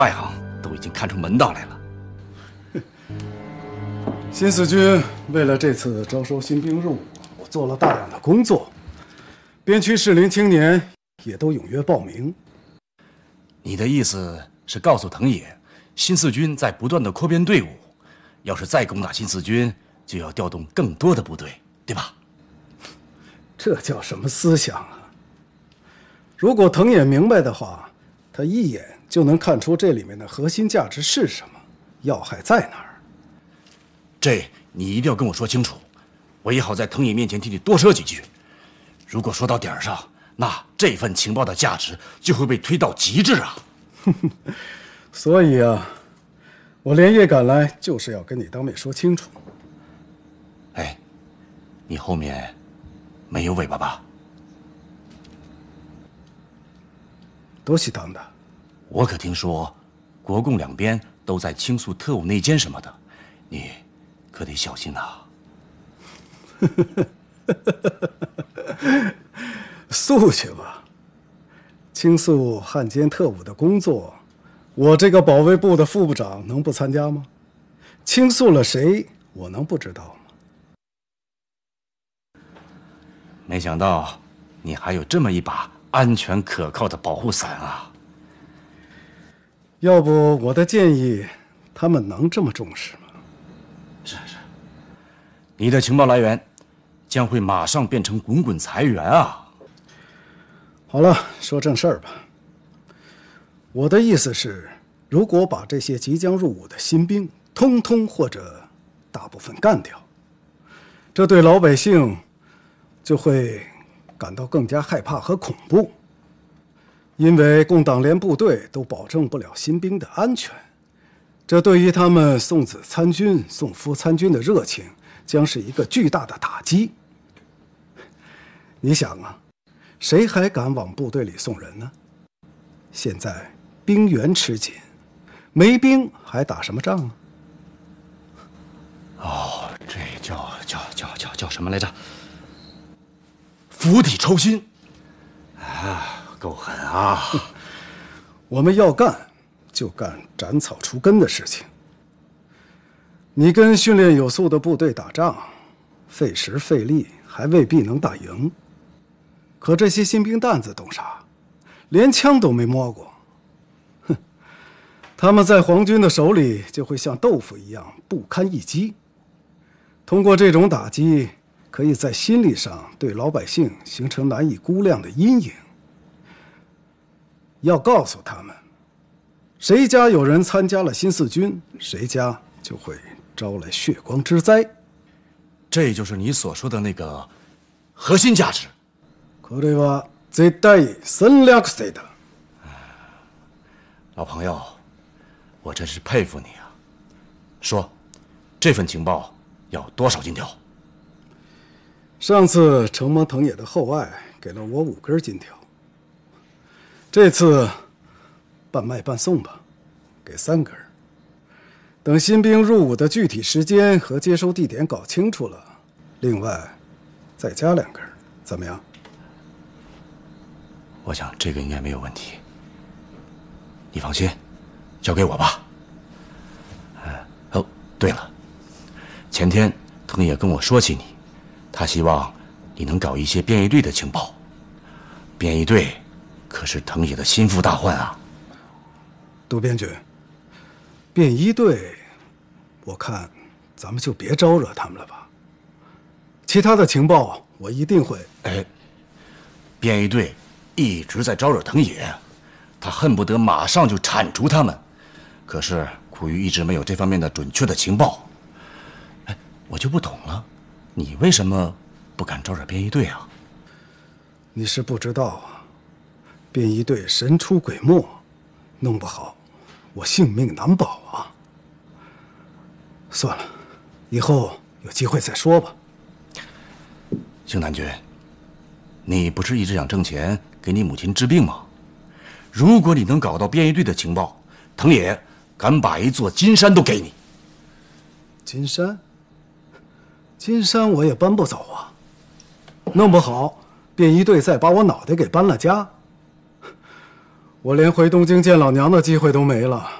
外行都已经看出门道来了。 新四军为了这次招收新兵入伍，我做了大量的工作，边区适龄青年也都踊跃报名。 你的意思是告诉藤野，新四军在不断的扩编队伍，要是再攻打新四军，就要调动更多的部队，对吧？ 这叫什么思想啊？如果藤野明白的话，他一眼就能看出这里面的核心价值是什么，要害在哪儿。 这你一定要跟我说清楚，我也好在藤野面前替你多说几句。如果说到点儿上，那这份情报的价值就会被推到极致啊！ 所以啊，我连夜赶来就是要跟你当面说清楚。 哎，你后面没有尾巴吧？ 都是当的。 我可听说，国共两边都在倾诉特务内奸什么的，你可得小心呐。 诉去吧，倾诉汉奸特务的工作，我这个保卫部的副部长能不参加吗？倾诉了谁，我能不知道吗？ 没想到你还有这么一把安全可靠的保护伞啊！ 要不我的建议，他们能这么重视吗？ 是，你的情报来源将会马上变成滚滚财源啊！ 好了，说正事儿吧。我的意思是，如果把这些即将入伍的新兵通通或者大部分干掉，这对老百姓就会感到更加害怕和恐怖，因为共党连部队都保证不了新兵的安全，这对于他们送子参军、送夫参军的热情将是一个巨大的打击。你想啊，谁还敢往部队里送人呢？现在兵源吃紧，没兵还打什么仗啊？ 哦，这叫什么来着？釜底抽薪啊，够狠啊！ 我们要干就干斩草除根的事情。你跟训练有素的部队打仗，费时费力，还未必能打赢。可这些新兵蛋子懂啥？连枪都没摸过。哼，他们在皇军的手里就会像豆腐一样不堪一击。通过这种打击，可以在心理上对老百姓形成难以估量的阴影。要告诉他们，谁家有人参加了新四军，谁家就会招来血光之灾。 这就是你所说的那个核心价值。 これは絶対戦略性的。 老朋友，我真是佩服你啊！说，这份情报要多少金条？ 上次承蒙藤野的厚爱，给了我5根金条。这次半卖半送吧，给3根。等新兵入伍的具体时间和接收地点搞清楚了，另外再加2根，怎么样？ 我想这个应该没有问题。你放心，交给我吧。哦，对了，前天藤野跟我说起你，他希望你能搞一些便衣队的情报。便衣队可是藤野的心腹大患啊。 杜编剧，便衣队，我看咱们就别招惹他们了吧。其他的情报我一定会。 哎，便衣队一直在招惹藤野，他恨不得马上就铲除他们，可是苦于一直没有这方面的准确的情报。哎，我就不懂了，你为什么不敢招惹便衣队啊？ 你是不知道啊，便衣队神出鬼没，弄不好我性命难保啊。算了，以后有机会再说吧。 星南君，你不是一直想挣钱给你母亲治病吗？如果你能搞到便衣队的情报，藤野敢把一座金山都给你。 金山？金山我也搬不走啊，弄不好便衣队再把我脑袋给搬了家。 我连回东京见老娘的机会都没了。